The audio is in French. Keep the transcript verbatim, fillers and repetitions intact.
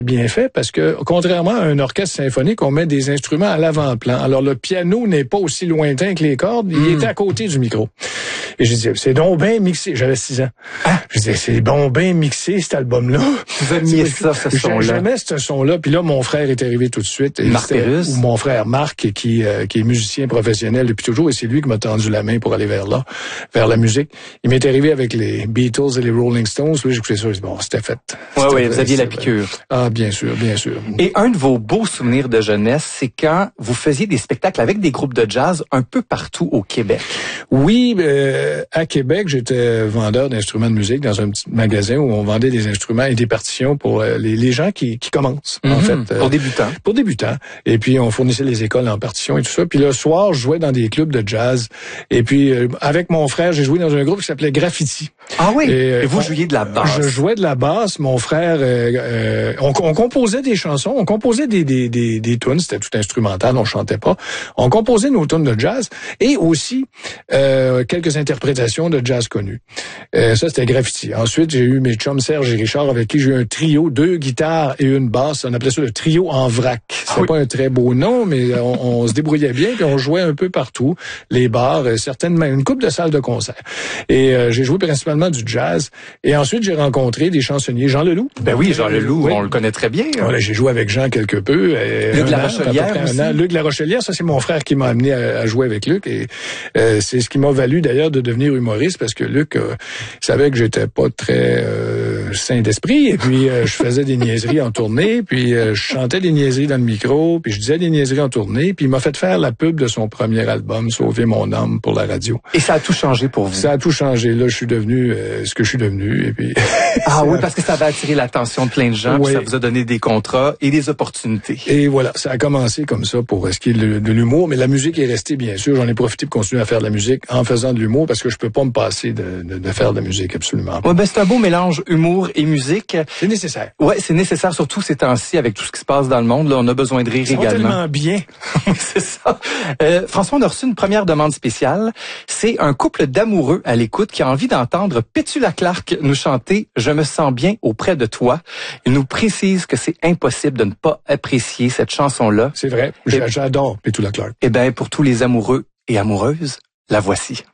bien fait parce que, contrairement à un orchestre symphonique, on met des instruments à l'avant-plan. Alors, le piano n'est pas aussi lointain que les cordes. Il mmh. était à côté du micro. Et je disais, c'est donc bien mixé. J'avais six ans. Ah. Je disais, c'est donc bien mixé, cet album-là. Vous aimiez ça, ce son-là? J'aimais ce son-là. Puis là, mon frère est arrivé tout de suite. Et Marc Pérus? Ou mon frère Marc, qui, euh, qui est musicien professionnel depuis toujours. Et c'est lui qui m'a tendu la main pour aller vers là, vers la musique. Il m'est arrivé avec les Beatles et les Rolling Stones. Oui, j'écoutais ça. Bon, c'était fait. Oui, oui, vous aviez la piqûre. Ah, bien sûr, bien sûr. Et un de vos beaux souvenirs de jeunesse, c'est quand vous faisiez des spectacles avec des groupes de jazz un peu partout au Québec. Oui, euh, à Québec, j'étais vendeur d'instruments de musique dans un petit magasin où on vendait des instruments et des partitions pour euh, les, les gens qui, qui commencent, mm-hmm. en fait. Euh, pour débutants. Pour débutants. Et puis, on fournissait les écoles en partitions et tout ça. Puis le soir, je jouais dans des clubs de jazz. Et puis, euh, avec mon frère, j'ai joué dans un groupe qui s'appelait Graffiti. Ah oui? Et, et vous on, jouiez de la basse? Je jouais de la basse. Mon frère, euh, euh, on, on composait des chansons, on composait des des des, des tunes, c'était tout instrumental, on chantait pas. On composait nos tunes de jazz et aussi euh, quelques interprétations de jazz connues. Euh, ça, c'était Graffiti. Ensuite, j'ai eu mes chums Serge et Richard avec qui j'ai eu un trio, deux guitares et une basse. On appelait ça le trio en vrac. C'était ah oui. pas un très beau nom, mais on, on se débrouillait bien puis on jouait un peu partout, les bars, certainement une couple de salles de concert. Et euh, j'ai joué principalement du jazz. Et ensuite, j'ai rencontré des chansonniers. Jean Leloup. Ben oui, Jean Leloup, oui. On le connaît très bien. Hein. Voilà, j'ai joué avec Jean quelque peu. Euh, Luc Larochelière aussi. Luc Larochelière, ça c'est mon frère qui m'a amené à, à jouer avec Luc. Et euh, c'est ce qui m'a valu d'ailleurs de devenir humoriste parce que Luc euh, savait que j'étais pas très euh, sain d'esprit. Et puis euh, je faisais des niaiseries en tournée. Puis euh, je chantais des niaiseries dans le micro. Puis je disais des niaiseries en tournée. Puis il m'a fait faire la pub de son premier album, Sauver mon âme, pour la radio. Et ça a tout changé pour vous? Ça a tout changé. Là, je suis devenu euh, ce que je suis devenu. Et puis ah oui, parce que ça avait attiré l'attention de plein de gens. Oui. Puis ça vous a donné des contrats et des opportunités. Et voilà, ça a commencé comme ça pour ce qui est de, de l'humour. Mais la musique est restée, bien sûr. J'en ai profité pour continuer à faire de la musique en faisant de l'humour parce que je peux pas me passer de, de, de faire de la musique, absolument. Ouais, ben c'est un beau mélange humour et musique. C'est nécessaire. Ouais, c'est nécessaire, surtout ces temps-ci avec tout ce qui se passe dans le monde. Là, on a besoin de rire ça également. Ça va tellement bien. C'est ça. Euh, François, on a reçu une première demande spéciale. C'est un couple d'amoureux à l'écoute qui a envie d'entendre Petula Clark nous chanter « Je me sens bien auprès de toi ». Il nous précise que c'est impossible de ne pas apprécier cette chanson-là. C'est vrai. Et, j'adore Petula Clark. Eh bien, pour tous les amoureux et amoureuses, la voici.